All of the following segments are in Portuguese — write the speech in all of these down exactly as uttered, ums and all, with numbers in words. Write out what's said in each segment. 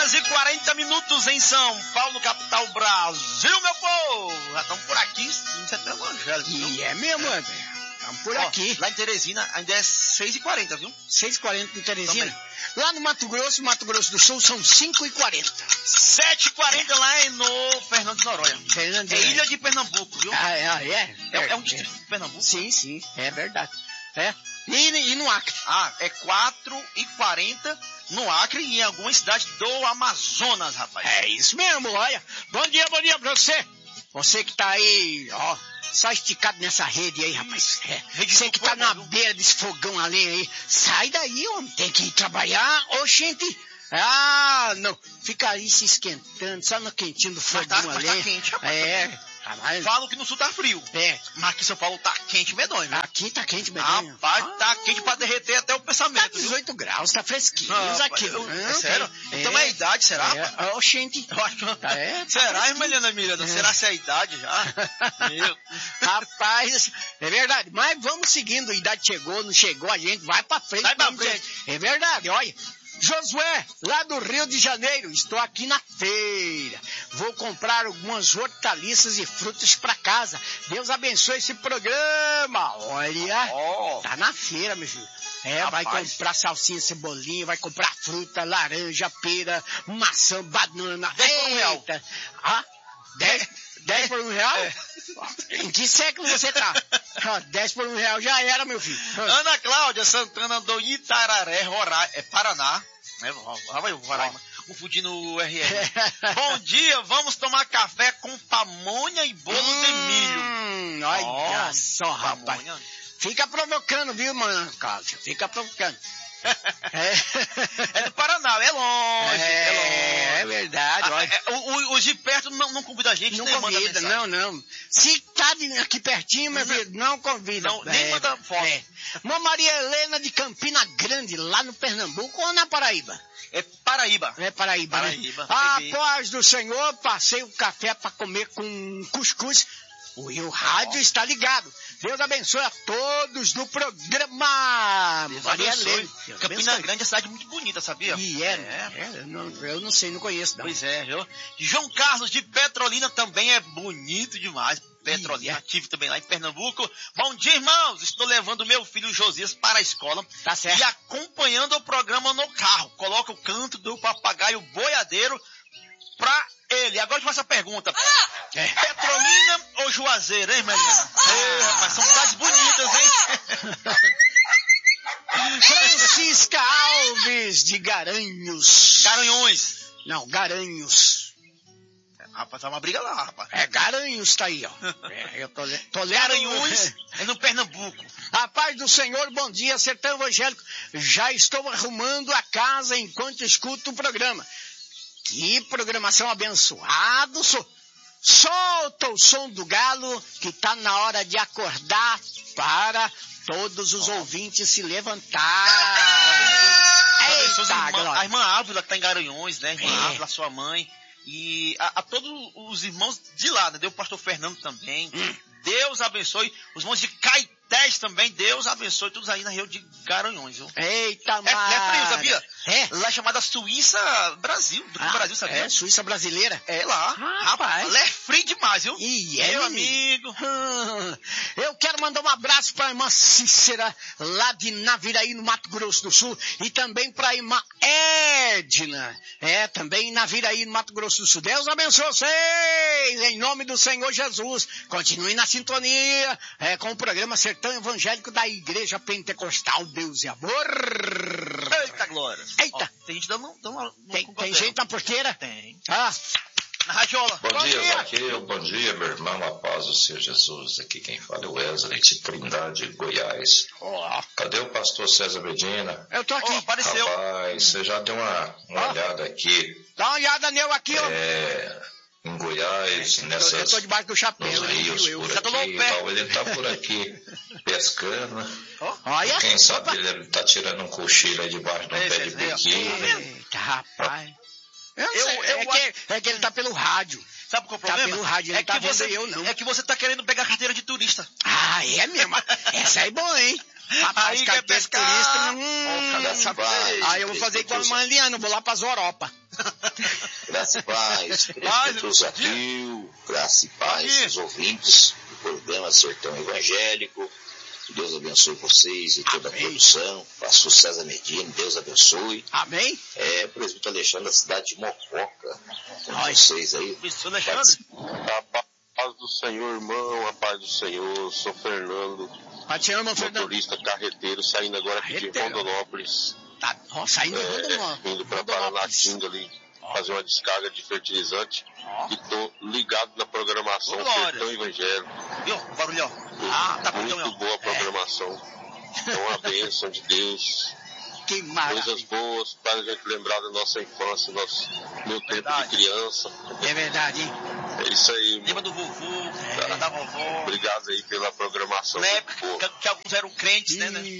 horas e quarenta minutos em São Paulo, capital Brasil, meu povo. Já estamos por aqui, isso é evangélico. E é mesmo, André. Estamos por Ó, aqui. lá em Teresina ainda é seis e quarenta, viu? seis e quarenta em Teresina. Também. Lá no Mato Grosso, Mato Grosso do Sul, são cinco e quarenta. sete e quarenta lá é no Fernando de Noronha. Fernando de É Noronha. Ilha de Pernambuco, viu? Ah, é, é. É, é um distrito de Pernambuco. Sim, sim, é verdade. É. E, e no Acre? Ah, é quatro e quarenta no Acre e em algumas cidades do Amazonas, rapaz. É isso mesmo, olha. Bom dia, bom dia pra você. Você que tá aí, ó, só esticado nessa rede aí, rapaz. É. Rede Você do que tá fogo, na viu? beira desse fogão ali aí. Sai daí, homem. Tem que ir trabalhar. Ô, gente. Ah, não. Fica aí se esquentando, só no quentinho do Mas fogão tá, mas ali. tá quente, rapaz. É. Rapaz. Falam que no sul tá frio. É. Mas aqui em São Paulo tá quente medonho, viu? Aqui tá quente, medonho. Rapaz, Ah, tá quente pra derreter até o Tá pensamento, viu? dezoito graus, tá fresquinho Ah, aqui. eu- Não, é sério? tem- Então é a idade, será, rapaz? É. Ô, gente. Eu acho que... É, tá será, fresquinho. irmã Helena Miranda? É. Será que é a idade já? Meu. Rapaz, é verdade. Mas vamos seguindo. A idade chegou, não chegou, a gente vai pra frente. Vai pra vamos frente. dizer. É verdade, olha. Josué, lá do Rio de Janeiro, estou aqui na feira. Vou comprar algumas hortaliças e frutas para casa. Deus abençoe esse programa. Olha, Ó. tá na feira, meu filho. É, vai Rapaz. comprar salsinha, cebolinha, vai comprar fruta, laranja, pera, maçã, banana. Dez por um real. Eita. Ah, dez, dez por um real? É. Em que século você tá? Ah, dez por um real já era, meu filho. Ah, Ana Cláudia Santana do Itararé, Roraima, é Paraná. É, vai, Roraima. Confundindo o R R. Bom dia, vamos tomar café com pamonha e bolo de milho. Hum, olha Ó, só, rapaz. pamonha. Fica provocando, viu, mano, Cláudia? Fica provocando. É do Paraná, é longe, é, É, longe. é verdade, Ah, olha. é, o- o- os de perto não, não convidam a gente, Não nem manda convida, mensagem. não, não. Se tá de- aqui pertinho, meu Não. filho, não convida. Não, nem manda foto. É. Uma Maria Helena de Campina Grande, lá no Pernambuco ou na Paraíba? É Paraíba. É Paraíba, Paraíba, né? A peguei. paz do Senhor, passei o café para comer com cuscuz. E o rádio está ligado. Deus abençoe a todos do programa. Deus Maria abençoe. Helena. Deus Campina abençoe. Grande é cidade muito bonita, sabia? E é, é, eu, não, eu não sei, não conheço. Não. Pois é, viu? João Carlos de Petrolina também é bonito demais. Petrolina, Ih, é. ativo também lá em Pernambuco. Bom dia, irmãos. Estou levando meu filho Josias para a escola. Tá certo. E acompanhando o programa no carro. Coloca o canto do papagaio boiadeiro pra ele. Agora eu te faço a pergunta. É. Petrolina ou Juazeiro, hein, Marina? Ei, rapaz, são cidades bonitas, hein? Francisca Alves de Garanhuns. Garanhões. Não, Garanhuns. Rapaz, tá uma briga lá, rapaz. É, Garanhuns tá aí, ó. É, eu tô, le- tô lendo. Garanhuns é no Pernambuco. A paz do Senhor, bom dia, sertão evangélico. Já estou arrumando a casa enquanto escuto o programa. Que programação abençoada, sou. Solta o som do galo que tá na hora de acordar para todos os ouvintes se levantar. Abençoe os Eita, irmãos- glória. a irmã Ávila que tá em Garanhuns, né? A irmã É. Ávila, sua mãe. E a, a todos os irmãos de lá, né? Deu o pastor Fernando também. Hum. Deus abençoe. Os irmãos de Caetés também. Deus abençoe todos aí na região de Garanhuns, viu? Eita, É, é frio, Mara. sabia? É. Lá é chamada Suíça Brasil. Do Ah, Brasil, sabia? É, Suíça brasileira. É lá. Rapaz. Lá é frio demais, viu? E é, Meu menino. amigo. Hum, Eu quero mandar um abraço para a irmã Cícera, lá de Naviraí, no Mato Grosso do Sul, e também para a irmã Edna, é, também em Naviraí, no Mato Grosso do Sul. Deus abençoe vocês, em nome do Senhor Jesus. Continue na sintonia é, com o programa Sertão Evangélico da Igreja Pentecostal Deus e Amor. Eita, glória. Eita. Ó, tem gente dando, dando uma... Tem, tem gente na porteira? Tem. Ah, Na radiola. Bom, Bom dia, dia. Zaqueu. Bom dia, meu irmão. A paz do Senhor Jesus. Aqui quem fala é o Wesley de Trindade, Goiás. ó, Cadê o pastor César Medina? eu tô aqui. Ó, apareceu. Rapaz, você já deu uma, uma Ó. olhada aqui, Dá uma olhada nele aqui, ó. é, em Goiás, Eu nessas, tô debaixo do chapéu, nos né, rios viu? por Eu. Já tomou aqui o e pé. tal. Ele tá por aqui pescando, né? Olha. Quem sabe Opa. ele tá tirando um cochilo aí debaixo de um Esse, pé de esse aí, ó. biquíni. Eita, rapaz. Eu não Eu- sei, eu é, que, é que ele tá pelo rádio. Sabe qual é o Tá problema? pelo rádio, ele é tá que vendo você, eu, não. É que você tá querendo pegar carteira de turista. Ah, é mesmo? Essa aí é boa, hein? Rapaz, Aí quer carteira de pescar. turista, Ó, hum, cada cidade. Aí eu vou fazer igual a Manliana, vou lá pra Zoropa. Graça e paz, Paz, Deus a Rio, graça e paz aos ouvintes do programa Sertão Evangélico. Que Deus abençoe vocês e toda Amém. A produção. Pastor César Medina, Deus abençoe. Amém. É, presbítero Alexandre da cidade de Mococa, com Oi. Vocês aí. Presbítero Alexandre. A paz do Senhor, irmão, a paz do Senhor. Sou Fernando, paz do Senhor, irmão Fernando. Motorista carreteiro, saindo agora aqui de Rondonópolis. Tá, ó, saindo de é, Rondonópolis. Indo para Paranatinga ali, ó. Fazer uma descarga de fertilizante. Ó. E tô ligado na programação Sertão Evangélico. Viu, barulhão? Ah, tá muito barulhão. Boa a programação. É, é uma bênção de Deus. Que maravilha. Coisas boas para a gente lembrar da nossa infância, nosso meu tempo verdade. De criança. É verdade, hein? É isso aí, mano. Lembra do vovô, é. da vovó. Obrigado aí pela programação. Na época que, que alguns eram crentes, né? né?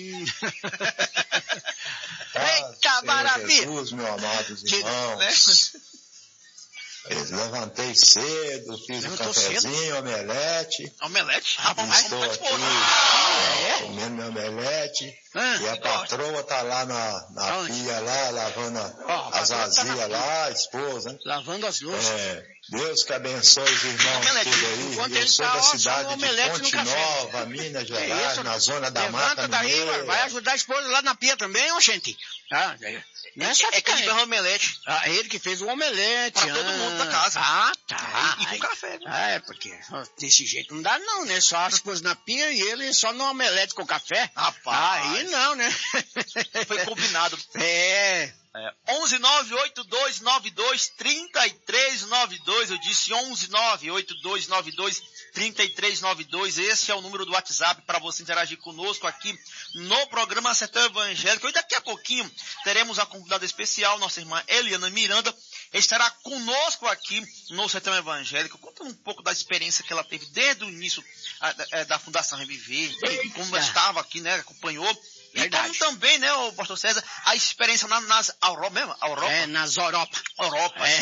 Eita, maravilha! Jesus, meus amados que, irmãos. Né? Eu levantei cedo, fiz um cafezinho, cedo. omelete. Omelete? Rapaz, estou aqui é, comendo meu omelete. Ah, e a patroa gosta. Tá lá na, na pia, lá, lavando oh, as vasilhas tá lá, a esposa. Né? Lavando as luzes. É, Deus que abençoe os irmãos tudo aí. Enquanto eu sou tá, da cidade de Ponte Nova, Minas Gerais, isso? Na zona da Levanta Mata daí, Mineira. Vai ajudar a esposa lá na pia também, ô gente. Ah, não é, é que ele fez o omelete. Ah, ele que fez o omelete. Pra ah, todo mundo da casa. Ah, tá. E, e com aí, café. Né? Ah, é, porque desse jeito não dá não, né? Só as coisas na pia e ele só no omelete com café. Rapaz. Aí não, né? Foi combinado. É. É, onze nove oito dois nove dois três três nove dois, eu disse onze nove oito dois nove dois três três nove dois, esse é o número do WhatsApp para você interagir conosco aqui no programa Sertão Evangélico. E daqui a pouquinho teremos a convidada especial, nossa irmã Eliana Miranda, estará conosco aqui no Sertão Evangélico, contando um pouco da experiência que ela teve desde o início a, a, da Fundação Reviver, e como ela estava aqui, né, acompanhou. Verdade. E como também, né, o pastor César, a experiência na, nas Europa mesmo? Europa? É, nas Europa. Europa. É.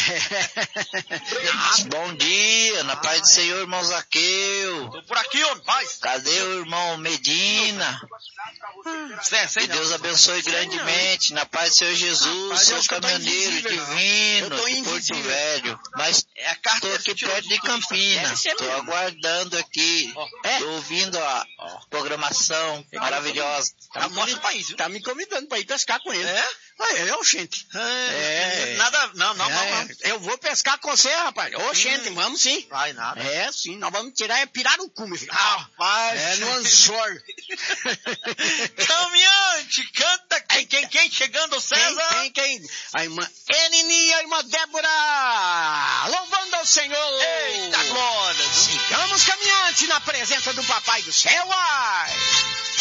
Bom dia, na paz do Senhor, irmão Zaqueu. Tô por aqui, homem, paz. Cadê o irmão Medina? Sei, sei que Deus abençoe grandemente, na paz do Senhor Jesus, sou caminhoneiro divino de Porto Velho. Mas é a carta tô aqui perto de Campinas, tô aguardando aqui, tô ouvindo a programação maravilhosa. Tá, mostra o país, viu? Tá me convidando pra ir pescar com ele. É? Ah, eu, gente. É. é. Nada, não, não, é. não, não. Eu vou pescar com você, rapaz. Ô, hum. gente, vamos sim. Vai nada. É, sim. Nós vamos tirar é pirarucu, meu filho. Rapaz. É, no anzor. Caminhante, canta quem, quem, quem, chegando, César. Quem, quem, quem? A irmã Enini e a irmã Débora, louvando ao Senhor. Eita glória. Sigamos caminhante na presença do Papai do Céu. Ai.